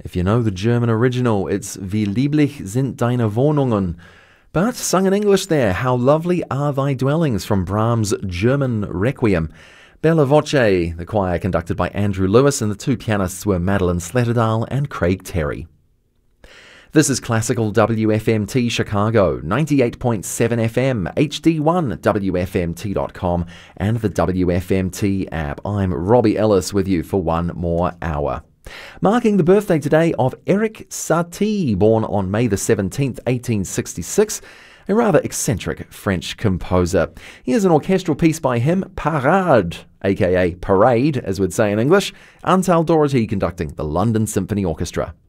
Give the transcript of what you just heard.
If you know the German original, it's Wie lieblich sind deine Wohnungen. But sung in English there, How lovely are thy dwellings, from Brahms' German Requiem. Bella Voce, the choir conducted by Andrew Lewis, and the two pianists were Madeline Slatterdale and Craig Terry. This is Classical WFMT Chicago, 98.7 FM, HD1, WFMT.com, and the WFMT app. I'm Robbie Ellis with you for one more hour. Marking the birthday today of Erik Satie, born on May the 17th, 1866, a rather eccentric French composer. Here's an orchestral piece by him, Parade, aka Parade, as we'd say in English, Antal Doherty conducting the London Symphony Orchestra.